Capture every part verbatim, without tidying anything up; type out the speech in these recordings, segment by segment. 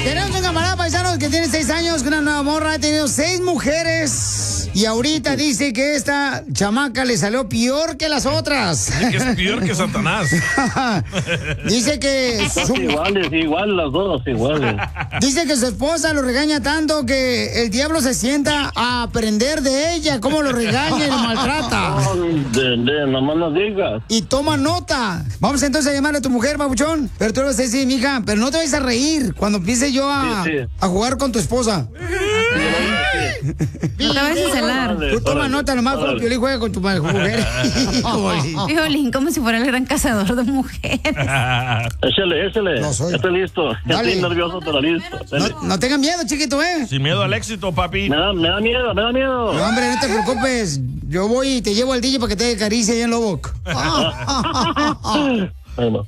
Tenemos un camarada paisano que tiene seis años, una nueva morra, ha tenido seis mujeres. Y ahorita dice que esta chamaca le salió peor que las otras. Dice que es peor que Satanás. Dice que... Son iguales, igual las dos, iguales. Dice que su esposa lo regaña tanto que el diablo se sienta a aprender de ella, cómo lo regaña y lo maltrata. No, de, de, nomás no digas. Y toma nota. Vamos entonces a llamarle a tu mujer, babuchón. Pero tú le vas a decir, mija, pero no te vayas a reír cuando empiece yo a, Sí, sí. a jugar con tu esposa. No te vayas a celar. Tú toma nota nomás cuando Piolín juega con tu mujer. Piolín, como si fuera el gran cazador de mujeres. Échale, échale. No soy. Estoy listo. Dale. Estoy nervioso, pero listo. No, no tengan miedo, chiquito, ¿eh? Sin miedo al éxito, papi. Me da, me da miedo, me da miedo. No, hombre, no te preocupes. Yo voy y te llevo al D J para que te dé caricia allá en Lobok. Bueno.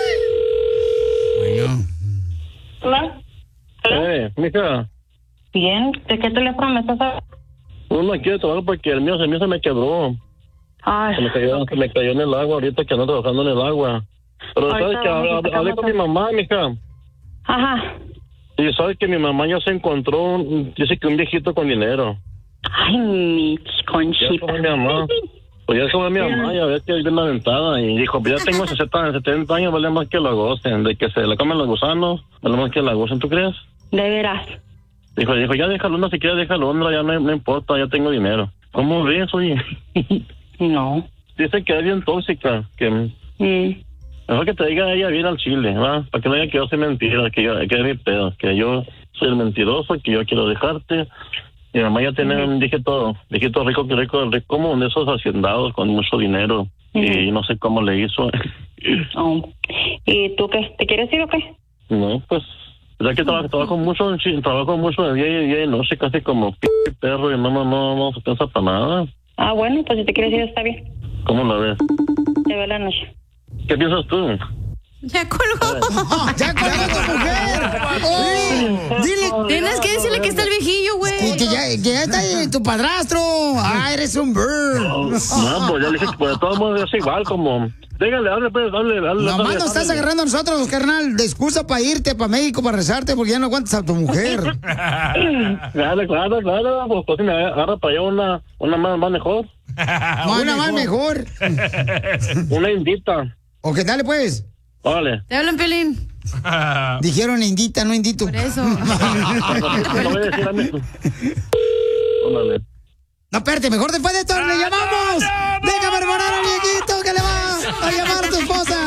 Bueno. Hola. Eh, mija. Bien, ¿de qué teléfono me estás hablando? Uno aquí de trabajo porque el mío, el mío se me quebró. Ay. Se me cayó, se me cayó en el agua ahorita que ando trabajando en el agua. Pero Ahorita sabes que vamos a hablé, sacar hablé con mi nota. mamá, mija. Ajá. Y sabes que mi mamá ya se encontró, un- dice que un viejito con dinero. Ay, mi Ya conchita. como mi mamá. Pues ya como mi mamá, ya ves que es bien aventada. Y dijo, pues ya tengo sesenta, setenta años, vale más que la gocen. De que se le comen los gusanos, vale más que la gocen, ¿tú crees? De veras. Dijo, dijo, ya déjalo, no si quieres déjalo, no, ya no, no importa, ya tengo dinero. ¿Cómo ves, oye? No. Dice que es bien tóxica, que Mm. mejor que te diga ella bien al chile, ¿va? Para que no diga que yo soy mentira, que yo, que es mi pedo, que yo soy el mentiroso, que yo quiero dejarte. Mi mamá ya tiene, Ujú. dije todo, dije todo rico, que rico, rico, como de esos haciendados con mucho dinero. Y no sé cómo le hizo. Oh. ¿Y tú qué? ¿Te quieres ir o qué? No, pues, ya que trabajo, trabajo mucho, en chi- trabajo mucho de día y día y noche, casi como p perro, y no, no, no, no se piensa para nada. Ah, bueno, pues si te quieres ir está bien. ¿Cómo la ves? Te veo la noche. ¿Qué piensas tú? Ya colgó. ¡Ya colgó tu mujer! ¡Oh! Dile, Tienes que decirle que está el viejillo, que, güey. que ya, que ya está ahí tu padrastro. ¡Ah, eres un bird! No, pues ya le dije que pues, de todos modos es igual, como... Dígale, hable, pues, hable, hable. Nomás hable, nos estás hable. agarrando a nosotros, carnal, de excusa para irte para México, para rezarte, porque ya no aguantas a tu mujer. Claro, claro, claro, pues, pues si me agarra para allá una, una más, más mejor. Una más mejor. Una indita. ¿O qué tal, pues? Órale. Te hablan, Piolín. Dijeron indita, no indito. Por eso. No voy a decir a mí. Órale. No, espérate, mejor después de esto le llamamos. Déjame preparar al viejito que le va a llamar a tu esposa.